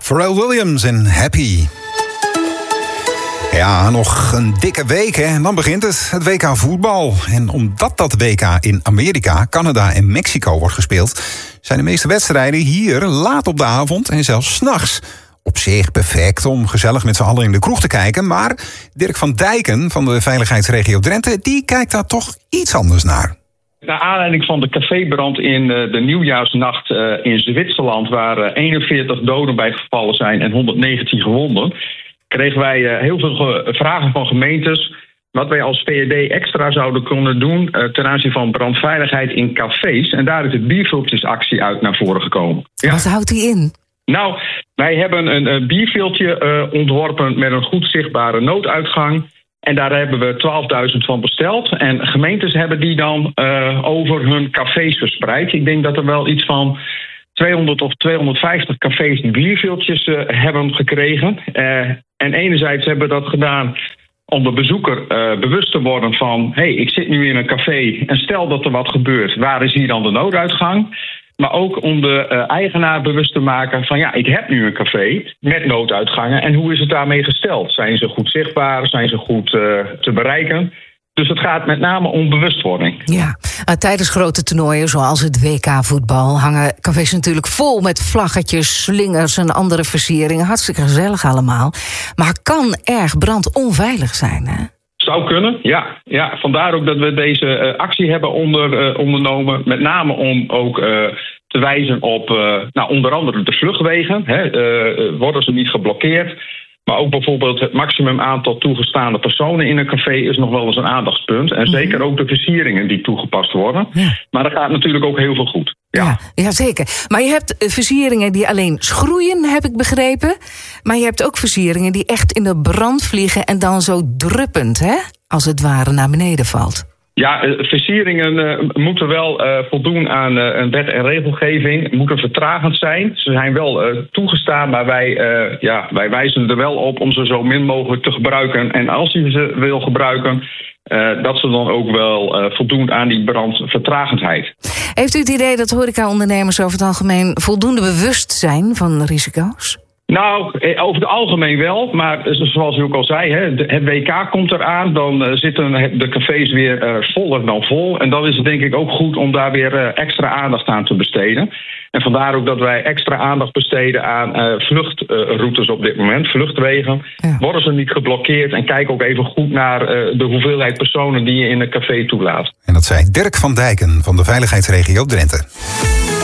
Pharrell Williams en Happy. Ja, nog een dikke week en dan begint het WK voetbal. En omdat dat WK in Amerika, Canada en Mexico wordt gespeeld, zijn de meeste wedstrijden hier laat op de avond en zelfs 's nachts. Op zich perfect om gezellig met z'n allen in de kroeg te kijken, maar Dirk van Dijken van de veiligheidsregio Drenthe, die kijkt daar toch iets anders naar. Naar aanleiding van de cafébrand in de nieuwjaarsnacht in Zwitserland, waar 41 doden bij gevallen zijn en 119 gewonden, kregen wij heel veel vragen van gemeentes wat wij als VRD extra zouden kunnen doen ten aanzien van brandveiligheid in cafés. En daar is de bierviltjesactie uit naar voren gekomen. Ja. Wat houdt die in? Nou, wij hebben een bierviltje ontworpen met een goed zichtbare nooduitgang. En daar hebben we 12.000 van besteld. En gemeentes hebben die dan over hun cafés verspreid. Ik denk dat er wel iets van 200 of 250 cafés die bierviltjes hebben gekregen. En enerzijds hebben we dat gedaan om de bezoeker bewust te worden van, hey, ik zit nu in een café en stel dat er wat gebeurt, waar is hier dan de nooduitgang? Maar ook om de eigenaar bewust te maken van, ja, ik heb nu een café met nooduitgangen en hoe is het daarmee gesteld? Zijn ze goed zichtbaar? Zijn ze goed te bereiken? Dus het gaat met name om bewustwording. Ja, tijdens grote toernooien zoals het WK-voetbal hangen cafés natuurlijk vol met vlaggetjes, slingers en andere versieringen. Hartstikke gezellig allemaal. Maar kan erg brandonveilig zijn, hè? Zou kunnen, ja. Vandaar ook dat we deze actie hebben ondernomen. Met name om ook te wijzen op onder andere de vluchtwegen. Worden ze niet geblokkeerd? Maar ook bijvoorbeeld het maximum aantal toegestaande personen in een café is nog wel eens een aandachtspunt. En zeker ook de versieringen die toegepast worden. Ja. Maar er gaat natuurlijk ook heel veel goed. Ja, zeker. Maar je hebt versieringen die alleen schroeien, heb ik begrepen. Maar je hebt ook versieringen die echt in de brand vliegen en dan zo druppend, hè, als het ware naar beneden valt. Ja, versieringen moeten wel voldoen aan een wet en regelgeving. Moeten vertragend zijn. Ze zijn wel toegestaan, maar wij wijzen er wel op om ze zo min mogelijk te gebruiken. En als je ze wil gebruiken, dat ze dan ook wel voldoen aan die brandvertragendheid. Heeft u het idee dat horecaondernemers over het algemeen voldoende bewust zijn van risico's? Nou, over het algemeen wel, maar zoals u ook al zei, het WK komt eraan, dan zitten de cafés weer voller dan vol. En dan is het denk ik ook goed om daar weer extra aandacht aan te besteden. En vandaar ook dat wij extra aandacht besteden aan vluchtroutes op dit moment, vluchtwegen. Ja. Worden ze niet geblokkeerd en kijk ook even goed naar de hoeveelheid personen die je in een café toelaat. En dat zei Dirk van Dijken van de veiligheidsregio Drenthe.